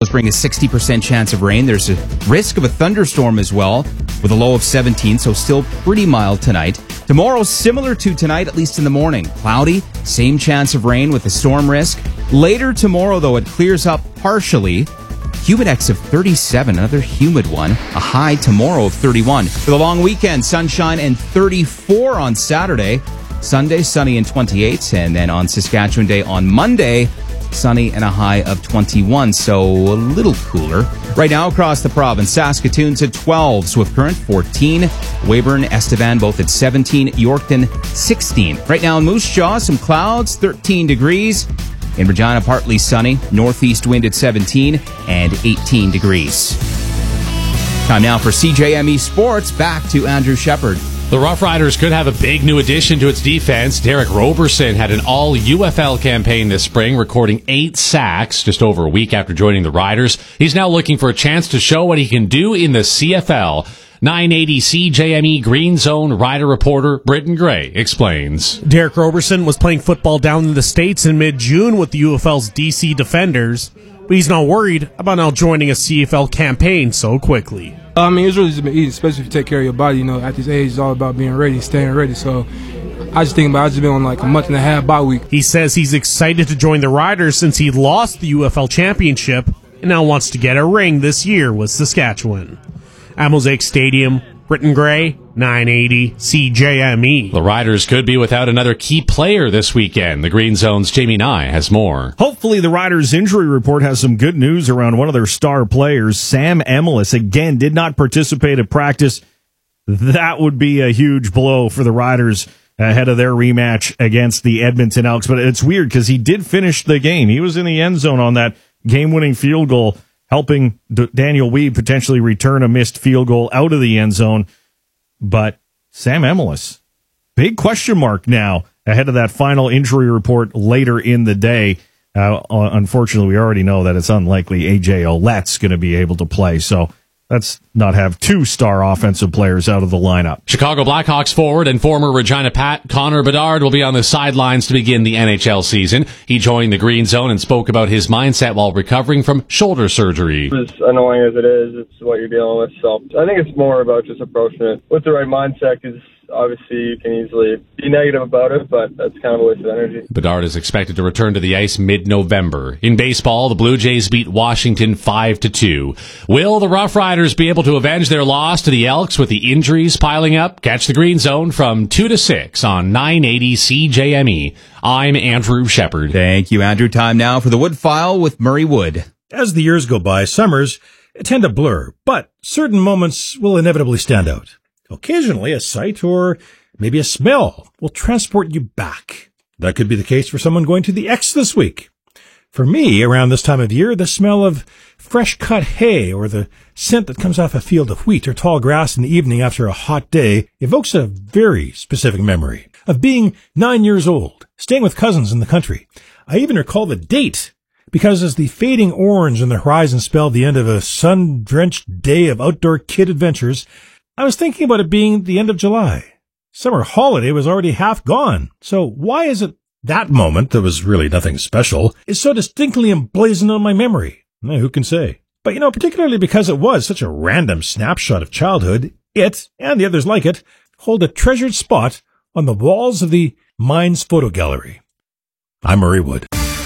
bring a 60% chance of rain. There's a risk of a thunderstorm as well, with a low of 17, so still pretty mild tonight. Tomorrow, similar to tonight, at least in the morning. Cloudy, same chance of rain with a storm risk. Later tomorrow, though, it clears up partially. Humidex of 37, another humid one. A high tomorrow of 31. For the long weekend, sunshine and 34 on Saturday. Sunday, sunny and 28. And then on Saskatchewan Day on Monday, sunny and a high of 21. So a little cooler. Right now across the province, Saskatoon's at 12. Swift Current, 14. Weyburn, Estevan, both at 17. Yorkton, 16. Right now in Moose Jaw, some clouds, 13 degrees. In Regina, partly sunny. Northeast wind at 17 and 18 degrees. Time now for CJME Sports. Back to Andrew Shepard. The Rough Riders could have a big new addition to its defense. Derek Roberson had an all-UFL campaign this spring, recording 8 sacks just over a week after joining the Riders. He's now looking for a chance to show what he can do in the CFL. 980 CJME Green Zone Rider reporter Britton Gray explains. Derek Roberson was playing football down in the States in mid-June with the UFL's DC Defenders, but he's not worried about now joining a CFL campaign so quickly. I mean, it's really been easy, especially if you take care of your body. You know, at this age, it's all about being ready, staying ready. So I just been on like a month and a half bye week. He says he's excited to join the Riders since he lost the UFL championship and now wants to get a ring this year with Saskatchewan. At Mosaic Stadium, Britton Gray, 980 CJME. The Riders could be without another key player this weekend. The Green Zone's Jamie Nye has more. Hopefully the Riders' injury report has some good news around one of their star players. Sam Emilus, again, did not participate at practice. That would be a huge blow for the Riders ahead of their rematch against the Edmonton Elks. But it's weird because he did finish the game. He was in the end zone on that game-winning field goal, helping Daniel Weed potentially return a missed field goal out of the end zone. But Sam Emilus, big question mark now ahead of that final injury report later in the day. Unfortunately, we already know that it's unlikely A.J. Ouellette's going to be able to play. So let's not have 2 star offensive players out of the lineup. Chicago Blackhawks forward and former Regina Pat Connor Bedard will be on the sidelines to begin the NHL season. He joined the Green Zone and spoke about his mindset while recovering from shoulder surgery. As annoying as it is, it's what you're dealing with. So I think it's more about just approaching it with the right mindset, because obviously you can easily be negative about it, but that's kind of a waste of energy. Bedard is expected to return to the ice mid-November. In baseball, the Blue Jays beat Washington 5-2. Will the Rough Riders be able to avenge their loss to the Elks with the injuries piling up? Catch the Green Zone from 2 to 6 on 980 CJME. I'm Andrew Shepard. Thank you, Andrew. Time now for the Wood File with Murray Wood. As the years go by, summers tend to blur, but certain moments will inevitably stand out. Occasionally, a sight or maybe a smell will transport you back. That could be the case for someone going to the X this week. For me, around this time of year, the smell of fresh cut hay or the scent that comes off a field of wheat or tall grass in the evening after a hot day evokes a very specific memory of being 9 years old, staying with cousins in the country. I even recall the date, because as the fading orange on the horizon spelled the end of a sun-drenched day of outdoor kid adventures, I was thinking about it being the end of July. Summer holiday was already half gone. So why is it that moment, that was really nothing special, is so distinctly emblazoned on my memory? Who can say? But particularly because it was such a random snapshot of childhood, it, and the others like it, hold a treasured spot on the walls of the Mines Photo Gallery. I'm Murray Wood.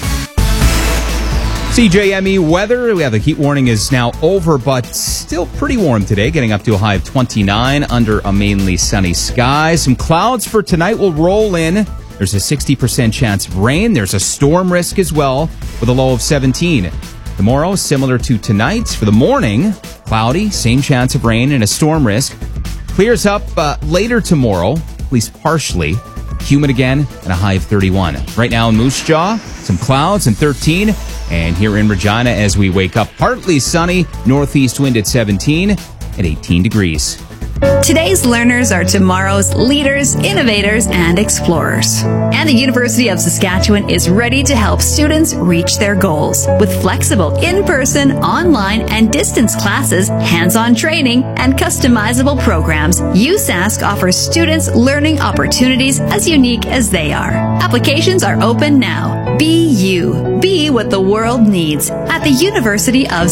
CJME weather. We have the heat warning is now over, but still pretty warm today, getting up to a high of 29 under a mainly sunny sky. Some clouds for tonight will roll in. There's a 60% chance of rain. There's a storm risk as well with a low of 17. Tomorrow, similar to tonight. For the morning, cloudy, same chance of rain and a storm risk. Clears up later tomorrow, at least partially. Humid again and a high of 31. Right now in Moose Jaw, some clouds and 13. And here in Regina, as we wake up, partly sunny, northeast wind at 17 and 18 degrees. Today's learners are tomorrow's leaders, innovators, and explorers. And the University of Saskatchewan is ready to help students reach their goals with flexible in-person, online, and distance classes, hands-on training, and customizable programs. USask offers students learning opportunities as unique as they are. Applications are open now. Be you. Be what the world needs at the University of